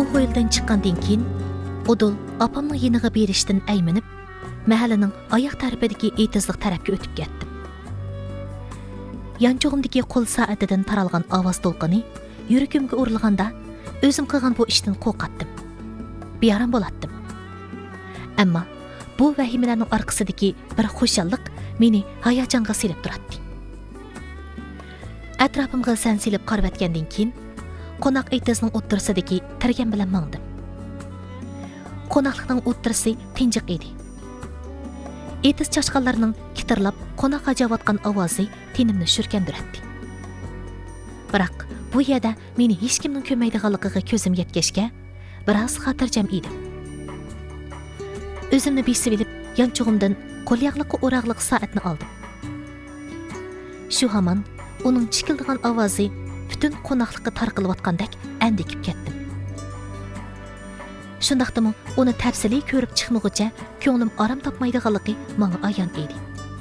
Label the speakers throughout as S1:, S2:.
S1: hoyildan chiqqandan keyin Odul apamning yeniga berishdan ayminib, mahallaning oyoq tarafidagi etizliq tarafga o'tib ketdim. Yanchog'imdagi qo'l soatidan taralgan ovoz to'lqini yuragimga urilganda, o'zim qilgan bu ishdan qo'rqatdim. Bearam bo'latdim. Ammo bu vahimalarning orqasidagi bir xushalliq meni hayajonga silib turadi. Atrofimga sansilib qarab o'tgandan keyin qo'noq etizning o'ttirsidagi tirgan bilan mangdim. Qo'noqlikning o'ttirisi tinchiq edi. Etiz chashqanlarning kitirlab qo'noqqa javotgan ovozi tenimni shurkandiradi. Biroq bu yerda meni hech kimning ko'rmaydiganligiga ko'zim yetkashga biroz xotirjam edim. O'zimni besib olib, yanchog'imdan qo'lyaqliqqa o'rog'liq soatni oldim. Shu hamon uning chikildigan ovozi butun qo'noqlikqa tarqalayotgandek andikib ketdim. Shundaqdimi uni tafsiliy ko'rib chiqmaguncha ko'nglim orom topmaydiganligi menga ayon edi.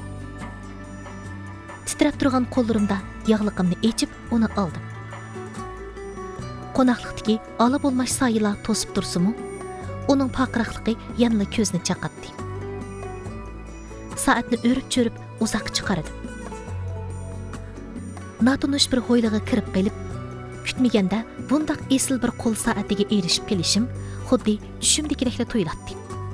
S1: Titrab turgan qo'llarimda yog'liqimni echib uni oldim. Qo'noqlikdagi ola bo'lmash soyilar to'sib tursimu, uning paqiraqligi yanada ko'zni chaqatdi. Soatni o'rib-cho'rib uzoq chiqardim. Natunish bir hoyliga kirib qelib, kutmaganda bundaq esil bir qo'l soatiga erishib kelishim xuddi tushimdagidekla tuyulatdi.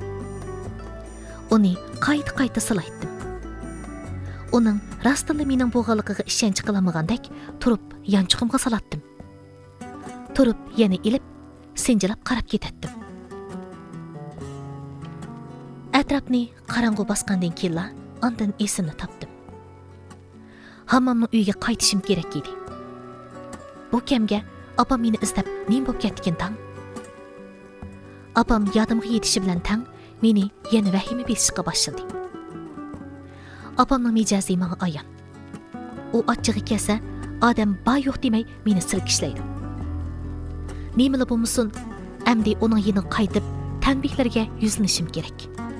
S1: Uni qayta silaytdim. Uning rostila mening bo'lganligiga ishonch qilamagandek turib yanchig'imga salatdim. Turib yana ilib, sinjilab qarab ketatdim. Atrofni qorong'u bosgandan keyin ondan esimni topdim. Hammamning uyiga qaytishim kerak edi. Bu kamga opam meni izlab nim bo'lib ketgan tang. Opam yodimga yetishi bilan tang meni yana vahima besishga boshladi. Opamning mijozi menga ayon. U ochig'i kelsa, odam ba yo'q demay meni silkishlaydi. Nimala bo'lmasin, amdi uning yeniga qaytib, tanbihlarga yuzlanishim kerak.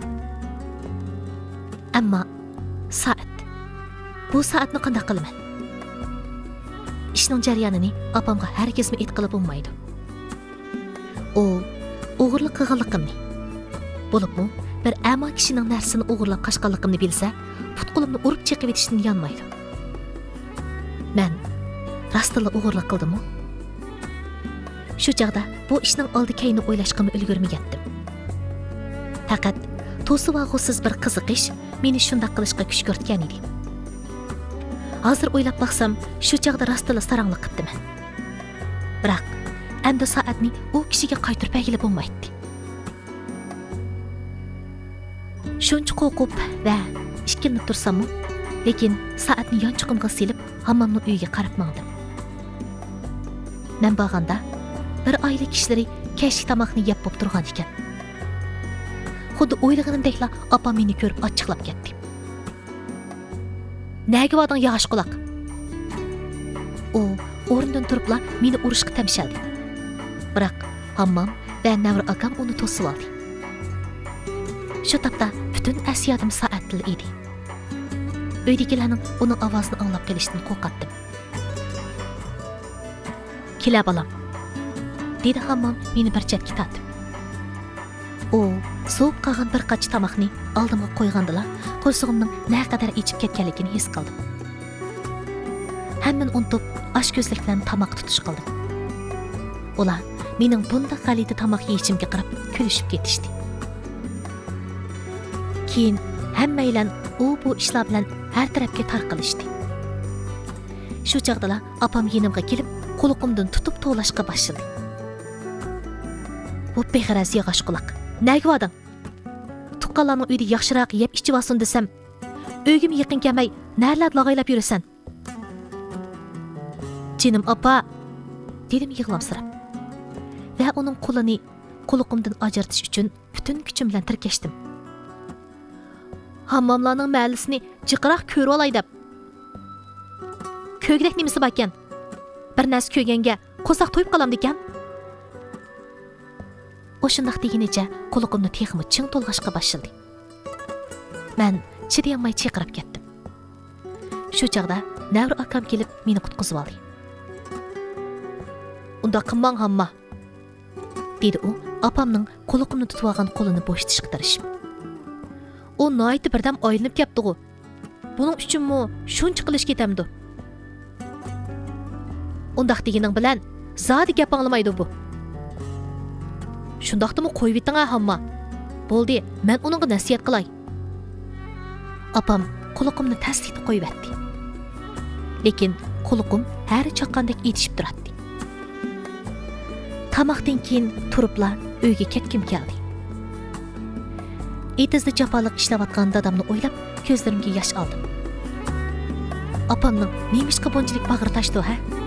S1: Ammo soat. Bu soatni qanday qilaman? Ishning jarayonini opamga hargizmi aytqilib bo'lmaydi. U o'g'irlik qilganligimni, bo'libmi bir amo kishining narsasini o'g'irlab qochganligimni bilsa, put-qo'limni urib chiqib etishdan yonmaydi. Men rostila o'g'irlik qildimmi? Shu chaqda bu ishning oldi-keyni o'ylashga ulgurmagandim. Faqat to'sib og'usiz bir qiziqish meni shunday qilishga kuch ko'rtgan edi. Hozir o'ylab baxsam, shu chaqda rostila saranglik qildim. Biroq endi soatni u kishiga qaytirib berib bo'lmaydi. Shuncha qo'rqib va ishkinib tursam-mu, lekin soatni yonchiqimga silib, hammamning uyiga qarab mangdim. Men borganda bir oila kishilari kechki tomoqni yeb bo'lib turgan ekan. Xuddi o'ylaganimdekla opam meni ko'rib ochiqlab ketdi. Nega voding yog'och quloq? U o'rnidan turibla meni urishga tamshaldi. Biroq hammam va Navr akam uni to'sib oldi. Shu topda butun asiyadim soatli edi. Uydagilarning uning ovozini anglab kelishdan qo'rqatdim. "Kela bolam", dedi hammam meni bir chetga tortib. U so'p qolgan bir qachi tomoqni oldimga qo'ygandilar, qo'rsig'imning naqadar ichib ketganligini his qildim. Hamman unutib, oshko'zlik bilan tomoq tutish qildim. Ular mening bunda g'alati tomoq yeyishimga qarab kulishib ketishdi. Keyin hammaylar bu ishlar bilan har tarafga tarqalishdi. Shu chaqda opam yenimga kelib, qo'liqimdan tutib to'lashga boshladi. "Bu beg'araz yog'och quloq. Nega voding? Tuqqanlarning uyda yaxshiroq yeb ichib olsin desam, uygim yaqin kelmay, narlar lag'aylab yurasan." "Jinim opa", dedim yig'lamsirab. Va uning qo'lini qo'liqimdan ajratish uchun butun kuchim bilan tirkashdim. "Hammomlarning mahallisini jiqiroq ko'rib olay deb. Ko'grak nimasi bor ekan? Bir narsa ko'rganga qo'saq to'yib qolamdi ekan." O'shundaq deginicha qo'liqimni texmi ching to'lg'ashga boshladi. Men chidayolmay chaqirib ketdim. Shu chaqda Navr akam kelib meni qutqizib oldi. "Unda qilmang hamma", dedi u, apamning quliqimni tutib olgan qo'lini bo'shatishga tirishib. U noiti birdam aylanib kelibdi-ku. Buning uchunmi shuncha qilish ketamdi? Undaq deganing bilan zodi gap anglamaydi bu. Shundaqdimi qo'yib eting-a hamma. Bo'ldi, men uningga nasihat qilay. Apam quliqimni tasdiqlab qo'yibdi. Lekin quliqim har chaqqandek etishib turadi. Tamoqdan keyin turibla uyga ketkim keldi. Etizda jafoliq ishlayotgan dadamni o'ylab, ko'zlarimga yosh oldim. Apamning nemishqa bunchalik bag'ri tashdi, ha?